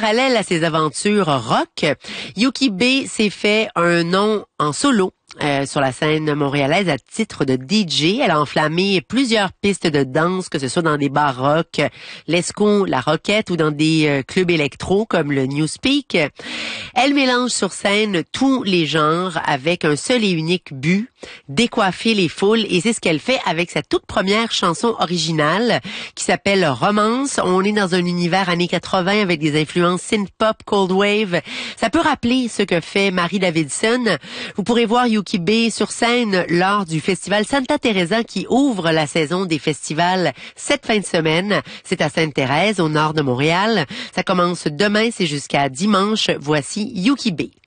parallèle à ses aventures rock, Yuki B s'est fait un nom en solo. Sur la scène montréalaise à titre de DJ. Elle a enflammé plusieurs pistes de danse, que ce soit dans des bars rock, l'Esco, la Roquette ou dans des clubs électro comme le Newspeak. Elle mélange sur scène tous les genres avec un seul et unique but, décoiffer les foules, et c'est ce qu'elle fait avec sa toute première chanson originale qui s'appelle Romance. On est dans un univers années 80 avec des influences synth-pop, cold wave. Ça peut rappeler ce que fait Marie Davidson. Vous pourrez voir Yuki B sur scène lors du festival Santa Teresa qui ouvre la saison des festivals cette fin de semaine. C'est à Sainte-Thérèse, au nord de Montréal. Ça commence demain, c'est jusqu'à dimanche. Voici Yuki B.